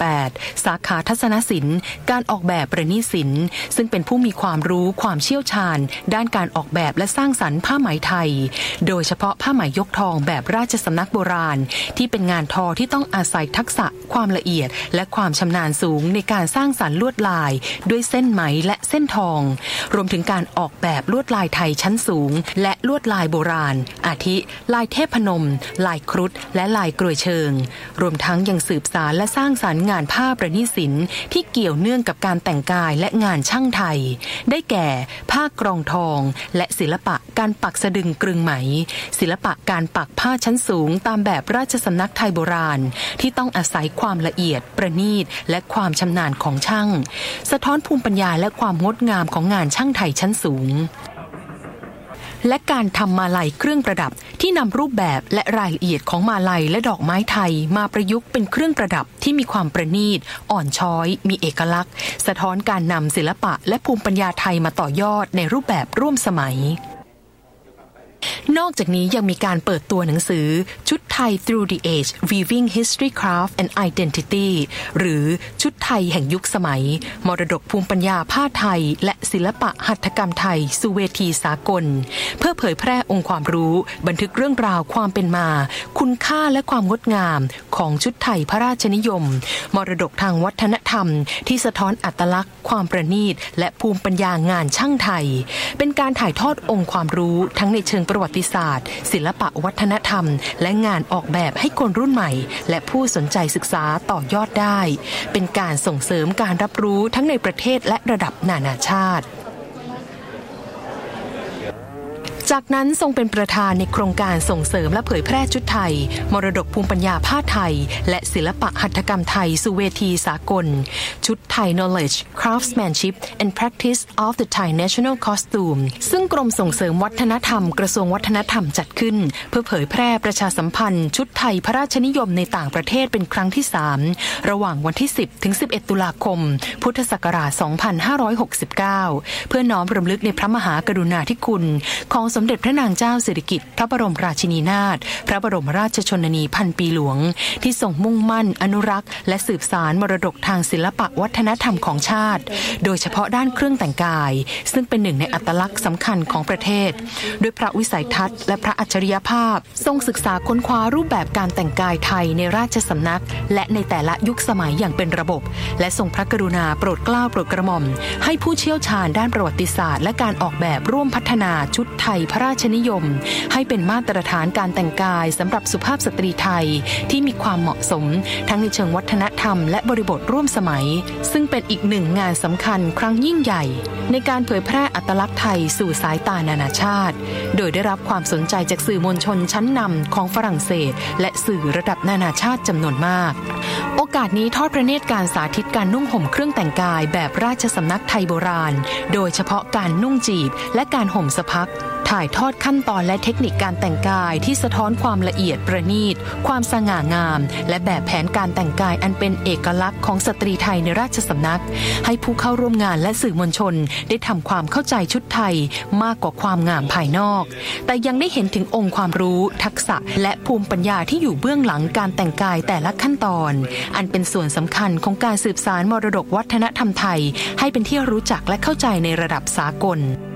สาขาทัศนศิลป์การออกแบบประณีตศิลป์ซึ่งเป็นผู้มีความรู้ความเชี่ยวชาญด้านการออกแบบและสร้างสรรค์ผ้าไหมไทยโดยเฉพาะผ้าไหมยกทองแบบราชสำนักโบราณที่เป็นงานทอที่ต้องอาศัยทักษะความละเอียดและความชำนาญสูงในการสร้างสรรค์ลวดลายด้วยเส้นไหมและเส้นทองรวมถึงการออกแบบลวดลายไทยชั้นสูงและลวดลายโบราณอาทิลายเทพนมลายครุฑและลายกรวยเชิงรวมทั้งยังสืบสานและสร้างสรรค์งานผ้าประณีตศิลป์ที่เกี่ยวเนื่องกับการแต่งกายและงานช่างไทยได้แก่ผ้ากรองทองและศิลปะการปักสะดึงกรึงไหมศิลปะการปักผ้าชั้นสูงตามแบบราชสำนักไทยโบราณที่ต้องอาศัยความละเอียดประณีตและความชำนาญของช่างสะท้อนภูมิปัญญาและความงดงามของงานช่างไทยชั้นสูงและการทำมาลัยเครื่องประดับที่นำรูปแบบและรายละเอียดของมาลัยและดอกไม้ไทยมาประยุกต์เป็นเครื่องประดับที่มีความประณีตอ่อนช้อยมีเอกลักษณ์สะท้อนการนำศิลปะและภูมิปัญญาไทยมาต่อยอดในรูปแบบร่วมสมัยนอกจากนี้ยังมีการเปิดตัวหนังสือชุดไทย Through the Age Weaving History Craft and Identity หรือชุดไทยแห่งยุคสมัยมรดกภูมิปัญญาผ้าไทยและศิลปะหัตถกรรมไทยสู่เวทีสากลเพื่อเผยแพร่องค์ความรู้บันทึกเรื่องราวความเป็นมาคุณค่าและความงดงามของชุดไทยพระราชนิยมมรดกทางวัฒนธรรมที่สะท้อนอัตลักษณ์ความประณีตและภูมิปัญญางานช่างไทยเป็นการถ่ายทอดองค์ความรู้ทั้งในเชิงประวัติศาสตร์ศิลปะวัฒนธรรมและงานออกแบบให้คนรุ่นใหม่และผู้สนใจศึกษาต่อยอดได้เป็นการส่งเสริมการรับรู้ทั้งในประเทศและระดับนานาชาติจากนั้นทรงเป็นประธานในโครงการส่งเสริมและเผยแพร่ชุดไทยมรดกภูมิปัญญาผ้าไทยและศิลปะหัตถกรรมไทยสู่เวทีสากลชุดไทย Knowledge Craftsmanship and Practice of the Thai National Costume ซึ่งกรมส่งเสริมวัฒนธรรมกระทรวงวัฒนธรรมจัดขึ้นเพื่อเผยแพร่ประชาสัมพันธ์ชุดไทยพระราชนิยมในต่างประเทศเป็นครั้งที่3ระหว่างวันที่10ถึง11ตุลาคมพุทธศักราช2569เพื่อน้อมรำลึกในพระมหากรุณาธิคุณของสมเด็จพระนางเจ้าสิริกิติ์พระบรมราชินีนาถพระบรมราชชนนีพันปีหลวงที่ทรงมุ่งมั่นอนุรักษ์และสืบสานมรดกทางศิลปะวัฒนธรรมของชาติโดยเฉพาะด้านเครื่องแต่งกายซึ่งเป็นหนึ่งในอัตลักษณ์สำคัญของประเทศด้วยพระวิสัยทัศน์และพระอัจฉริยภาพทรงศึกษาค้นคว้ารูปแบบการแต่งกายไทยในราชสำนักและในแต่ละยุคสมัยอย่างเป็นระบบและทรงพระกรุณาโปรดเกล้าโปรดกระหม่อมให้ผู้เชี่ยวชาญด้านประวัติศาสตร์และการออกแบบร่วมพัฒนาชุดไทยพระราชนิยมให้เป็นมาตรฐานการแต่งกายสำหรับสุภาพสตรีไทยที่มีความเหมาะสมทั้งในเชิงวัฒนธรรมและบริบทร่วมสมัยซึ่งเป็นอีกหนึ่งงานสำคัญครั้งยิ่งใหญ่ในการเผยแพร่อัตลักษณ์ไทยสู่สายตานานาชาติโดยได้รับความสนใจจากสื่อมวลชนชั้นนำของฝรั่งเศสและสื่อระดับนานาชาติจำนวนมากโอกาสนี้ทอดพระเนตรการสาธิตการนุ่งห่มเครื่องแต่งกายแบบราชสำนักไทยโบราณโดยเฉพาะการนุ่งจีบและการห่มสะพักถ่ายทอดขั้นตอนและเทคนิคการแต่งกายที่สะท้อนความละเอียดประณีตความสง่างามและแบบแผนการแต่งกายอันเป็นเอกลักษณ์ของสตรีไทยในราชสำนักให้ผู้เข้าร่วมงานและสื่อมวลชนได้ทำความเข้าใจชุดไทยมากกว่าความงามภายนอกแต่ยังได้เห็นถึงองค์ความรู้ทักษะและภูมิปัญญาที่อยู่เบื้องหลังการแต่งกายแต่ละขั้นตอนอันเป็นส่วนสำคัญของการสืบสานมรดกวัฒนธรรมไทยให้เป็นที่รู้จักและเข้าใจในระดับสากล